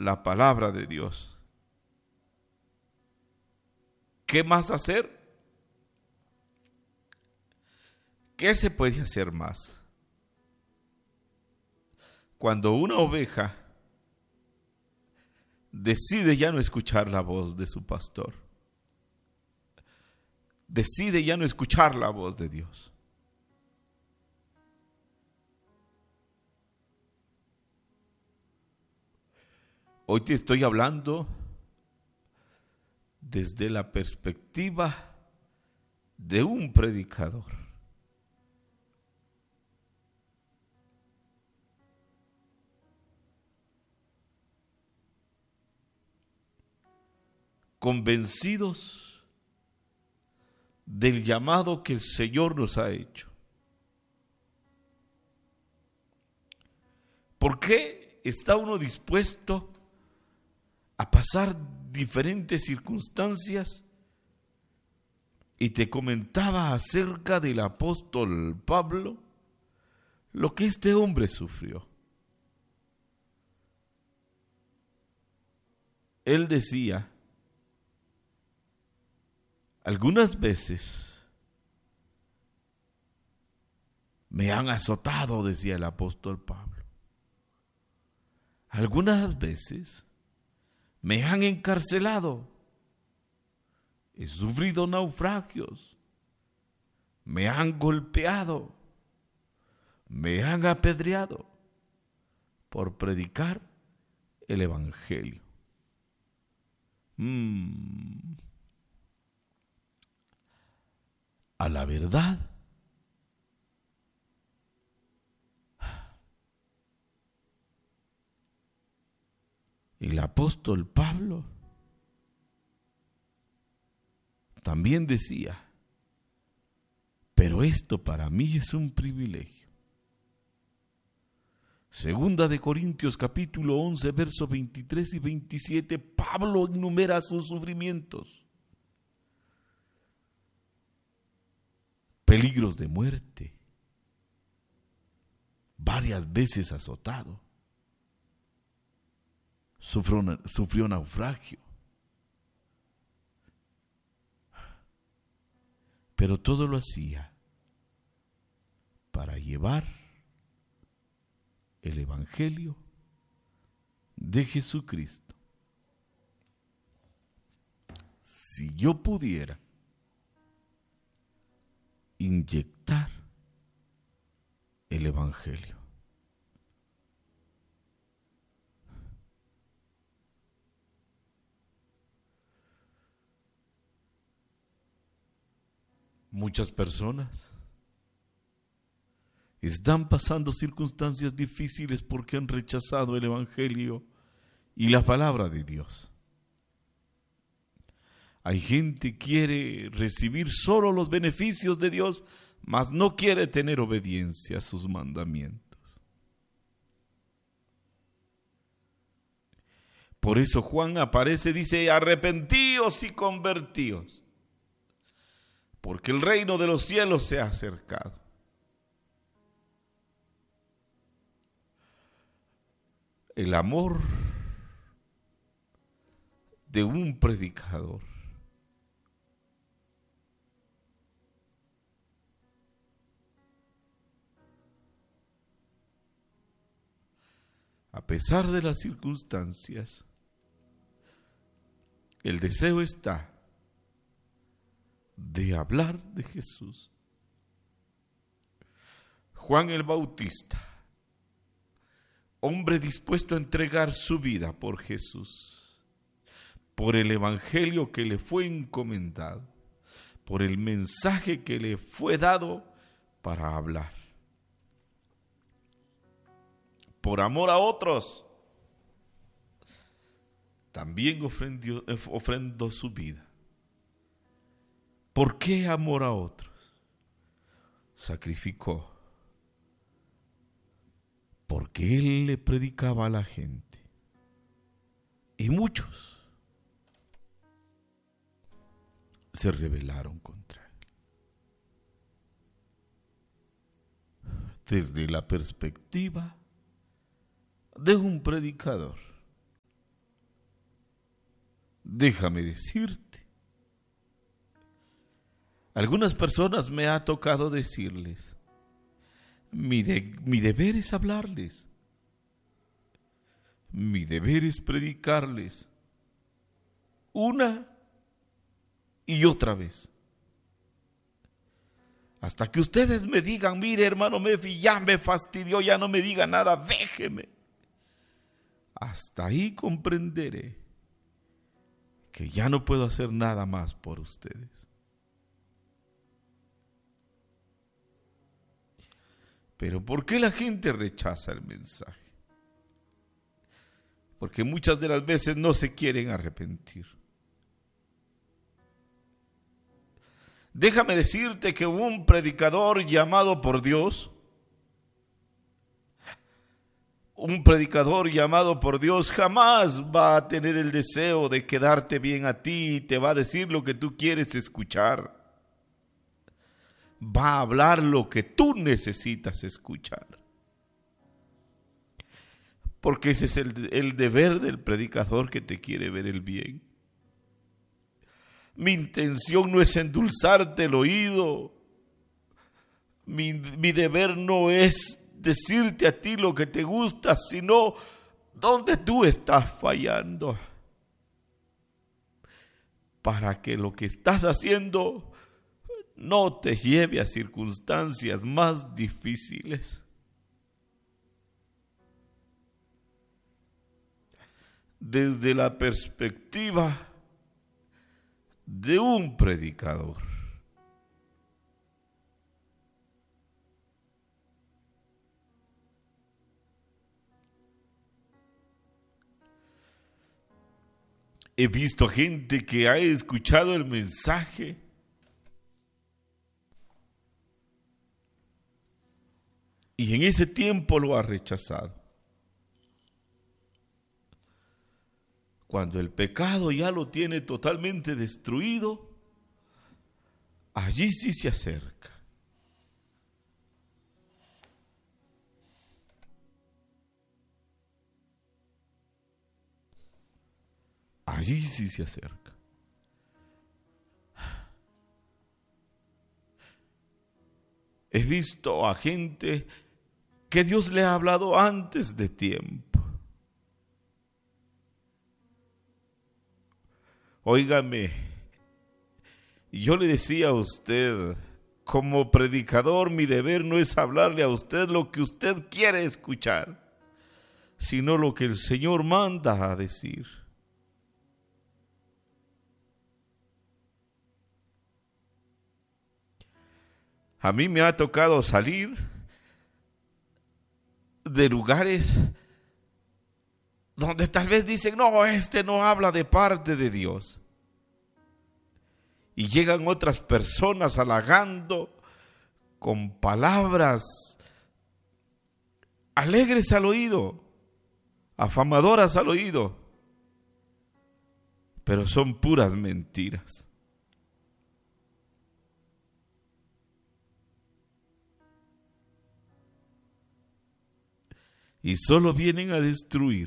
la palabra de Dios. ¿Qué más hacer? ¿Qué se puede hacer más? Cuando una oveja decide ya no escuchar la voz de su pastor, decide ya no escuchar la voz de Dios, hoy te estoy hablando desde la perspectiva de un predicador. Convencidos del llamado que el Señor nos ha hecho. ¿Por qué está uno dispuesto a pasar diferentes circunstancias? Y te comentaba acerca del apóstol Pablo, lo que este hombre sufrió. Él decía, algunas veces me han azotado, decía el apóstol Pablo. Algunas veces me han encarcelado. He sufrido naufragios. Me han golpeado. Me han apedreado por predicar el evangelio. A la verdad, el apóstol Pablo también decía, pero esto para mí es un privilegio. Segunda de Corintios capítulo 11, versos 23 y 27, Pablo enumera sus sufrimientos. Peligros de muerte, varias veces azotado, sufrió naufragio, pero todo lo hacía para llevar el evangelio de Jesucristo. Si yo pudiera inyectar el evangelio, muchas personas están pasando circunstancias difíciles porque han rechazado el evangelio y la palabra de Dios. Hay gente que quiere recibir solo los beneficios de Dios, mas no quiere tener obediencia a sus mandamientos. Por eso Juan aparece, dice, arrepentíos y convertíos, porque el reino de los cielos se ha acercado. El amor de un predicador a pesar de las circunstancias, el deseo está de hablar de Jesús. Juan el Bautista, hombre dispuesto a entregar su vida por Jesús, por el evangelio que le fue encomendado, por el mensaje que le fue dado para hablar. Por amor a otros, también ofrendó su vida. ¿Por qué amor a otros? Sacrificó. Porque él le predicaba a la gente. Y muchos se rebelaron contra él. Desde la perspectiva de un predicador. déjame decirte, algunas personas me ha tocado decirles, mi deber es hablarles, mi deber es predicarles una y otra vez, hasta que ustedes me digan, mire hermano Mefi, ya me fastidió, ya no me diga nada, déjeme. Hasta ahí comprenderé que ya no puedo hacer nada más por ustedes. Pero ¿por qué la gente rechaza el mensaje? Porque muchas de las veces no se quieren arrepentir. Déjame decirte que un predicador llamado por Dios, jamás va a tener el deseo de quedarte bien a ti y te va a decir lo que tú quieres escuchar. Va a hablar lo que tú necesitas escuchar. Porque ese es el deber del predicador que te quiere ver el bien. Mi intención no es endulzarte el oído. Mi deber no es decirte a ti lo que te gusta, sino dónde tú estás fallando. Para que lo que estás haciendo no te lleve a circunstancias más difíciles. Desde la perspectiva de un predicador, he visto gente que ha escuchado el mensaje y en ese tiempo lo ha rechazado. Cuando el pecado ya lo tiene totalmente destruido, allí sí se acerca. Allí sí se acerca. He visto a gente que Dios le ha hablado antes de tiempo. Óigame, yo le decía a usted, como predicador, mi deber no es hablarle a usted lo que usted quiere escuchar, sino lo que el Señor manda a decir. A mí me ha tocado salir de lugares donde tal vez dicen, no, este no habla de parte de Dios. Y llegan otras personas halagando con palabras alegres al oído, afamadoras al oído, pero son puras mentiras. Y solo vienen a destruir.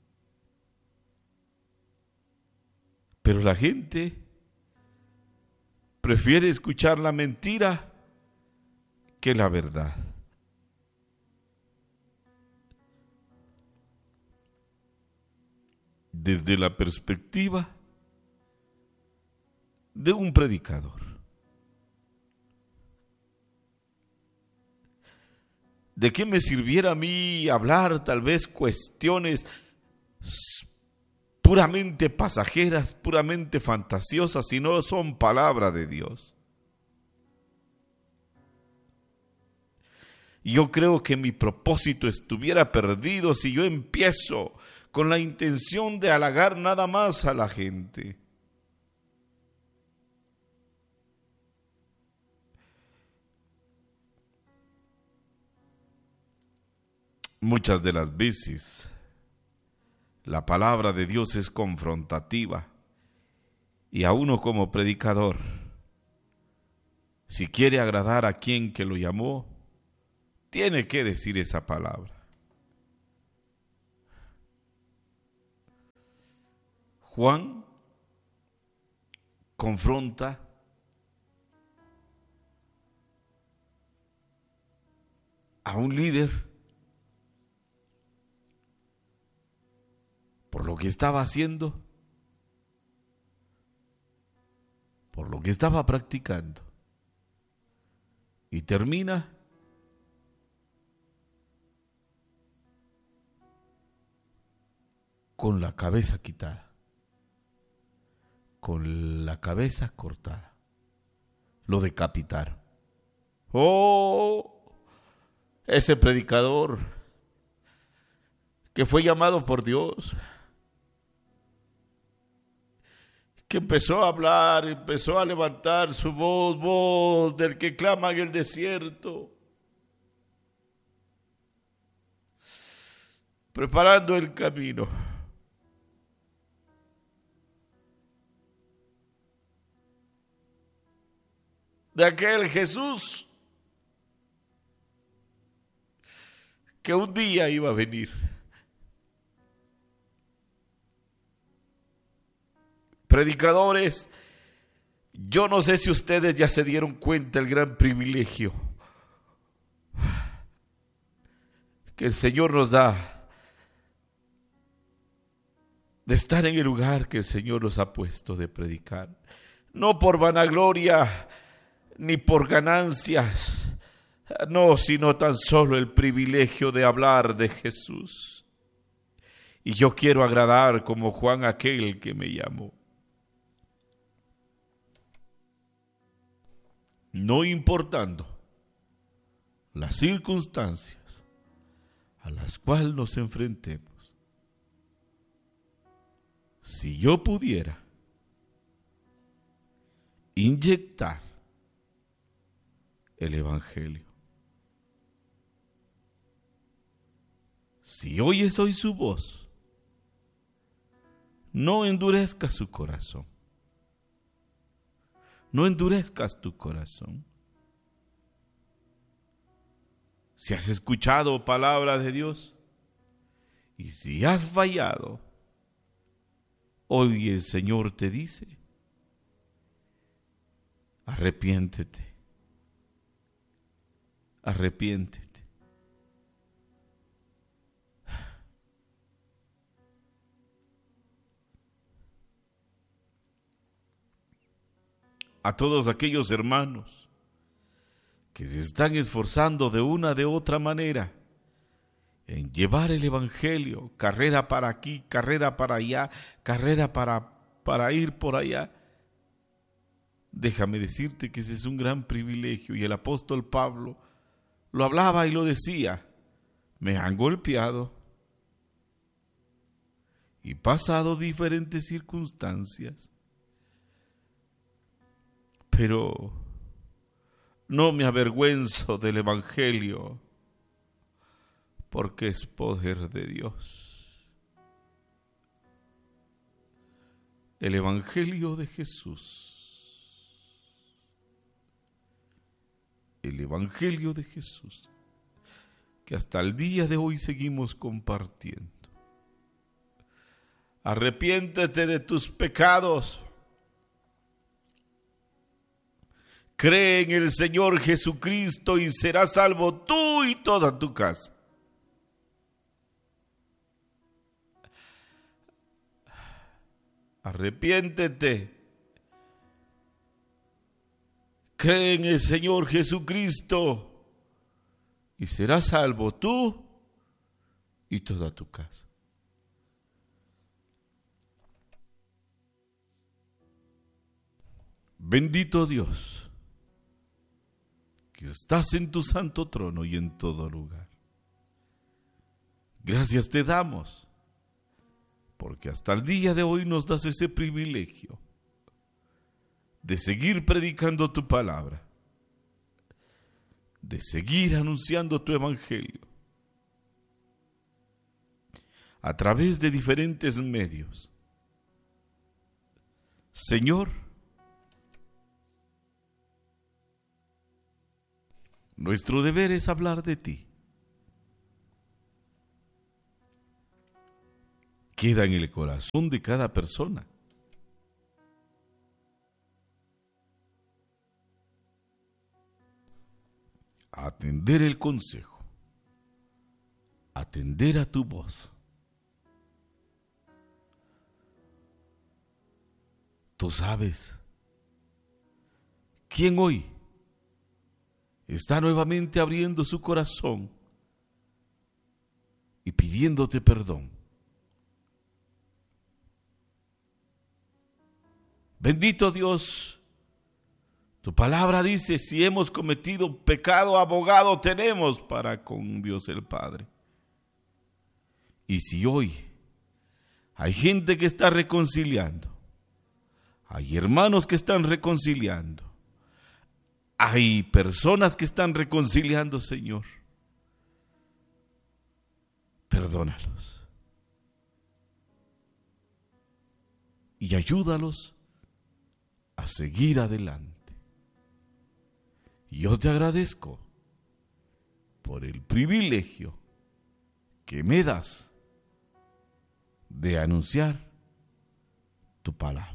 Pero la gente prefiere escuchar la mentira que la verdad. Desde la perspectiva de un predicador. ¿De qué me sirviera a mí hablar tal vez cuestiones puramente pasajeras, puramente fantasiosas, si no son palabra de Dios? Yo creo que mi propósito estuviera perdido si yo empiezo con la intención de halagar nada más a la gente. Muchas de las veces la palabra de Dios es confrontativa y a uno como predicador, si quiere agradar a quien que lo llamó, tiene que decir esa palabra. Juan confronta, a un líder por lo que estaba haciendo, por lo que estaba practicando, y termina con la cabeza quitada, con la cabeza cortada, lo decapitaron. ¡Oh! Ese predicador que fue llamado por Dios, que empezó a hablar, empezó a levantar su voz, voz del que clama en el desierto, preparando el camino. De aquel Jesús que un día iba a venir. Predicadores, yo no sé si ustedes ya se dieron cuenta el gran privilegio que el Señor nos da de estar en el lugar que el Señor nos ha puesto de predicar. No por vanagloria ni por ganancias, no, sino tan solo el privilegio de hablar de Jesús. Y yo quiero agradar como Juan aquel que me llamó. No importando las circunstancias a las cuales nos enfrentemos. Si yo pudiera inyectar el Evangelio, si oyes hoy su voz, no endurezcas su corazón. No endurezcas tu corazón. Si has escuchado palabra de Dios y si has fallado, hoy el Señor te dice, arrepiéntete, arrepiéntete. A todos aquellos hermanos que se están esforzando de una de otra manera en llevar el Evangelio, carrera para aquí, carrera para allá, carrera para ir por allá. Déjame decirte que ese es un gran privilegio y el apóstol Pablo lo hablaba y lo decía. Me han golpeado y pasado diferentes circunstancias, pero no me avergüenzo del Evangelio, porque es poder de Dios. El Evangelio de Jesús. El Evangelio de Jesús, que hasta el día de hoy seguimos compartiendo. Arrepiéntete de tus pecados. Cree en el Señor Jesucristo y serás salvo tú y toda tu casa. Arrepiéntete. Cree en el Señor Jesucristo y serás salvo tú y toda tu casa. Bendito Dios, que estás en tu santo trono y en todo lugar. Gracias te damos, porque hasta el día de hoy nos das ese privilegio de seguir predicando tu palabra, de seguir anunciando tu evangelio a través de diferentes medios. Señor, nuestro deber es hablar de ti. Queda en el corazón de cada persona a atender el consejo, a atender a tu voz. Tú sabes quién hoy está nuevamente abriendo su corazón y pidiéndote perdón. Bendito Dios, tu palabra dice, si hemos cometido pecado, abogado tenemos para con Dios el Padre. Y si hoy hay gente que está reconciliando, hay hermanos que están reconciliando, hay personas que están reconciliando, Señor, perdónalos y ayúdalos a seguir adelante. Yo te agradezco por el privilegio que me das de anunciar tu palabra.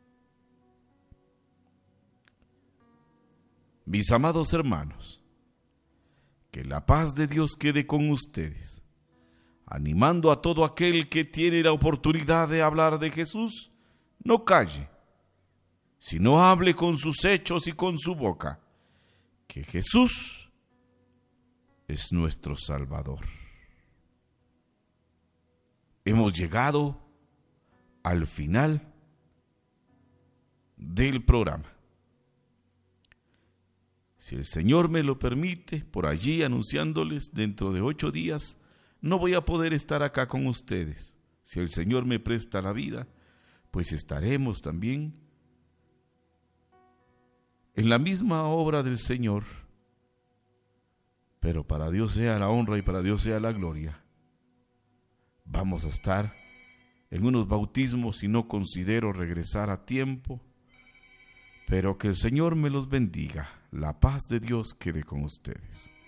Mis amados hermanos, que la paz de Dios quede con ustedes, animando a todo aquel que tiene la oportunidad de hablar de Jesús, no calle, sino hable con sus hechos y con su boca, que Jesús es nuestro Salvador. Hemos llegado al final del programa. Si el Señor me lo permite, por allí anunciándoles, dentro de 8 días, no voy a poder estar acá con ustedes. Si el Señor me presta la vida, pues estaremos también en la misma obra del Señor. Pero para Dios sea la honra y para Dios sea la gloria. Vamos a estar en unos bautismos y no considero regresar a tiempo, pero que el Señor me los bendiga. La paz de Dios quede con ustedes.